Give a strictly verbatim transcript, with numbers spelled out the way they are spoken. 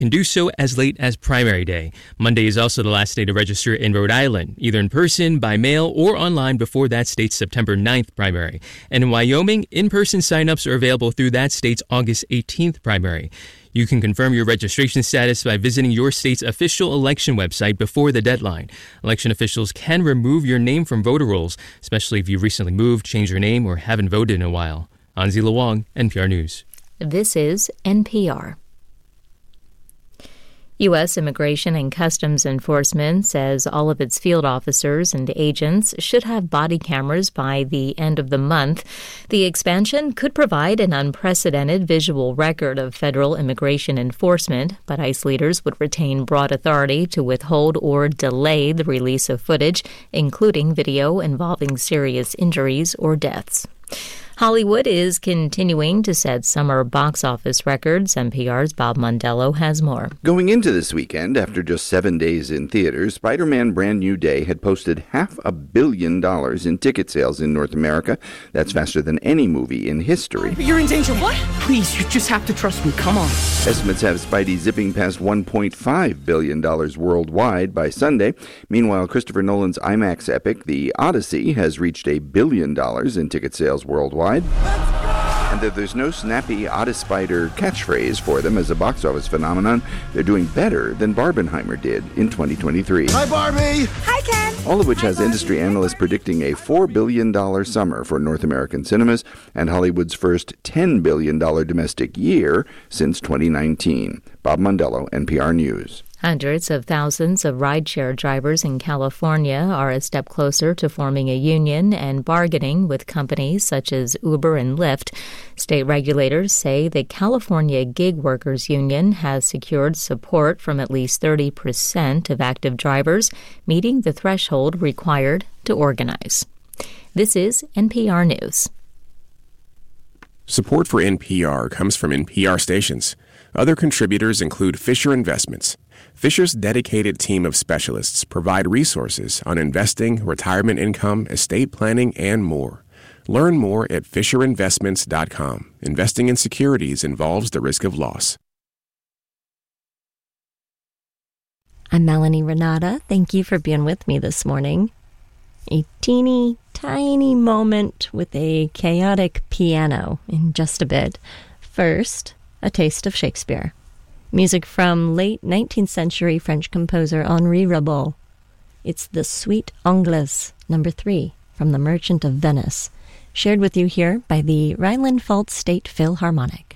can do so as late as primary day. Monday is also the last day to register in Rhode Island, either in person, by mail, or online before that state's September ninth primary. And in Wyoming, in-person sign-ups are available through that state's August eighteenth primary. You can confirm your registration status by visiting your state's official election website before the deadline. Election officials can remove your name from voter rolls, especially if you recently moved, changed your name, or haven't voted in a while. Anzi Luong, N P R News. This is N P R. U S. Immigration and Customs Enforcement says all of its field officers and agents should have body cameras by the end of the month. The expansion could provide an unprecedented visual record of federal immigration enforcement, but ICE leaders would retain broad authority to withhold or delay the release of footage, including video involving serious injuries or deaths. Hollywood is continuing to set summer box office records. N P R's Bob Mondello has more. Going into this weekend, after just seven days in theaters, Spider-Man Brand New Day had posted half a billion dollars in ticket sales in North America. That's faster than any movie in history. You're in danger. What? Please, you just have to trust me. Come on. Estimates have Spidey zipping past one point five billion dollars worldwide by Sunday. Meanwhile, Christopher Nolan's IMAX epic, The Odyssey, has reached a billion dollars in ticket sales worldwide. And though there's no snappy Oddispider catchphrase for them as a box office phenomenon, they're doing better than Barbenheimer did in twenty twenty-three. Hi, Barbie! Hi, Ken! All of which has industry analysts predicting a four billion dollars summer for North American cinemas and Hollywood's first ten billion dollars domestic year since twenty nineteen. Bob Mondello, N P R News. Hundreds of thousands of rideshare drivers in California are a step closer to forming a union and bargaining with companies such as Uber and Lyft. State regulators say the California Gig Workers Union has secured support from at least thirty percent of active drivers, meeting the threshold required to organize. This is N P R News. Support for N P R comes from N P R stations. Other contributors include Fisher Investments. Fisher's dedicated team of specialists provide resources on investing, retirement income, estate planning, and more. Learn more at fisher investments dot com. Investing in securities involves the risk of loss. I'm Melanie Renata. Thank you for being with me this morning. A teeny tiny moment with a chaotic piano in just a bit. First, a taste of Shakespeare. Music from late nineteenth century French composer Henri Rabault. It's the Suite Anglaise, number three, from The Merchant of Venice, shared with you here by the Rhineland-Pfalz State Philharmonic.